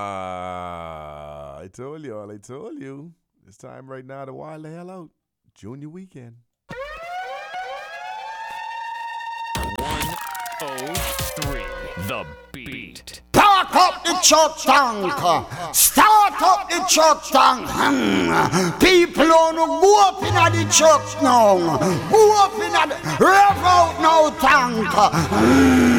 I told y'all. I told you. It's time right now to wild the hell out. Junior weekend. 103. The Beat. Park up the truck tank. Start up the truck tank. People on go up in the truck now. Go up in the rev out now tank.